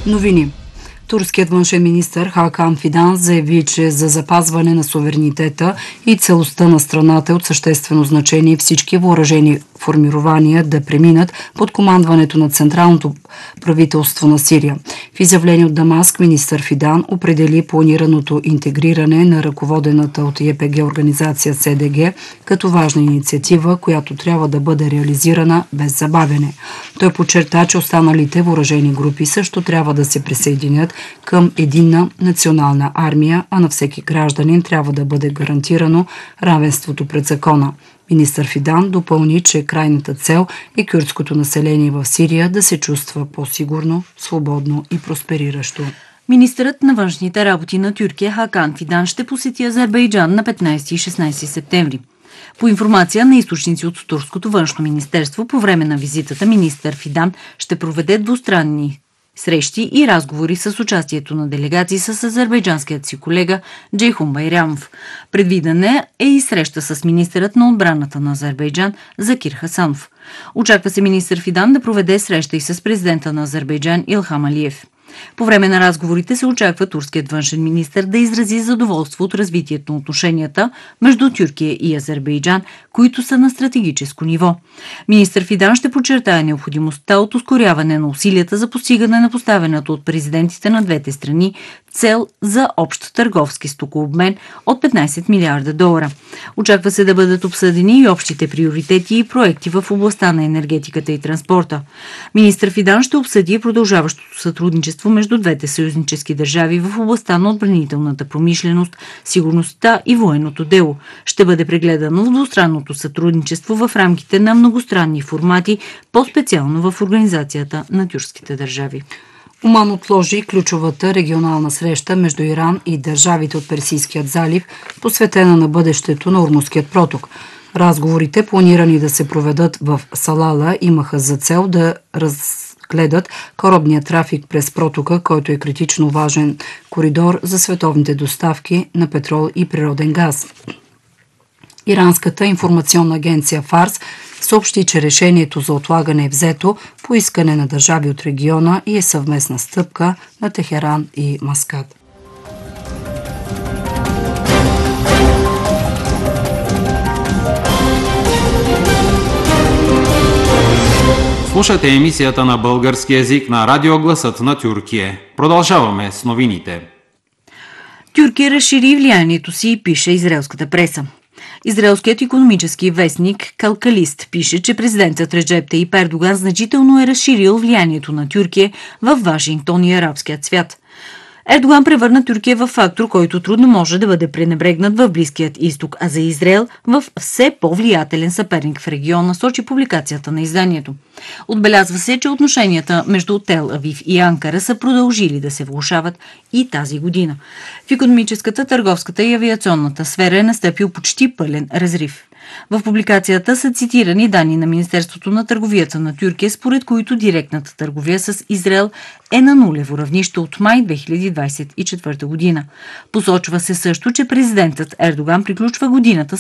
Новини. Турският външен министър Хакан Фидан заяви, че за запазване на суверенитета и целостта на страната е от съществено значение всички въоръжени формирования да преминат под командването на Централното правителство на Сирия. В изявление от Дамаск министър Фидан определи планираното интегриране на ръководената от ЕПГ организация СДГ като важна инициатива, която трябва да бъде реализирана без забавяне. Той подчерта, че останалите въоръжени групи също трябва да се присъединят към единна национална армия, а на всеки гражданин трябва да бъде гарантирано равенството пред закона. Министър Фидан допълни, че крайната цел е кюрдското население в Сирия да се чувства по-сигурно, свободно и проспериращо. Министърът на външните работи на Тюркия Хакан Фидан ще посети Азербайджан на 15 и 16 септември. По информация на източници от Турското външно министерство, по време на визитата министър Фидан ще проведе двустранни срещи и разговори с участието на делегации с азербайджанският си колега Джейхун Байрамов. Предвидена е и среща с министърът на отбраната на Азербайджан Закир Хасанов. Очаква се министър Фидан да проведе среща и с президента на Азербайджан Илхам Алиев. По време на разговорите се очаква турският външен министър да изрази задоволство от развитието на отношенията между Тюркия и Азербайджан, които са на стратегическо ниво. Министър Фидан ще подчертае необходимостта от ускоряване на усилията за постигане на поставената от президентите на двете страни цел за общ търговски стокообмен от 15 милиарда долара. Очаква се да бъдат обсъдени и общите приоритети и проекти в областта на енергетиката и транспорта. Министър Фидан ще обсъди продължаващото сътрудничество между двете съюзнически държави в областта на отбранителната промишленост, сигурността и военното дело. Ще бъде прегледано в двустранното сътрудничество в рамките на многостранни формати, по-специално в Организацията на тюркските държави. Оман отложи ключовата регионална среща между Иран и държавите от Персийският залив, посветена на бъдещето на Ормузският проток. Разговорите, планирани да се проведат в Салала, имаха за цел да разгледат корабния трафик през протока, който е критично важен коридор за световните доставки на петрол и природен газ. Иранската информационна агенция Фарс съобщи, че решението за отлагане е взето по искане на държави от региона и е съвместна стъпка на Техеран и Маскат. Слушате емисията на български език на Радио Гласът на Тюркия. Продължаваме с новините. Тюркия разшири влиянието си, пише израелската преса. Израелският икономически вестник Калкалист пише, че президентът Реджеп Таип Ердоган значително е разширил влиянието на Тюркия в Вашингтон и арабският свят. Ердоган превърна Тюркия в фактор, който трудно може да бъде пренебрегнат в Близкият изток, а за Израел в все по-влиятелен съперник в региона, сочи публикацията на изданието. Отбелязва се, че отношенията между Тел Авив и Анкара са продължили да се влошават и тази година. В икономическата, търговската и авиационната сфера е настъпил почти пълен разрив. В публикацията са цитирани данни на Министерството на търговията на Тюркия, според които директната търговия с Израел е на нулево равнище от май 2024 година. Посочва се също, че президентът Ердоган приключва годината